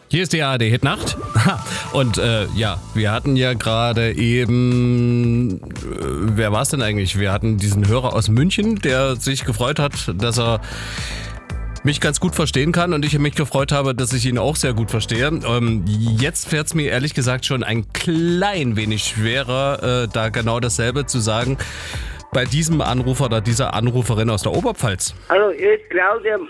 Hier ist die ARD Hitnacht. Und wir hatten ja gerade eben, wer war es denn eigentlich? Wir hatten diesen Hörer aus München, der sich gefreut hat, dass er mich ganz gut verstehen kann und ich mich gefreut habe, dass ich ihn auch sehr gut verstehe. Jetzt fällt es mir ehrlich gesagt schon ein klein wenig schwerer, da genau dasselbe zu sagen bei diesem Anrufer oder dieser Anruferin aus der Oberpfalz. Hallo, hier ist Claudia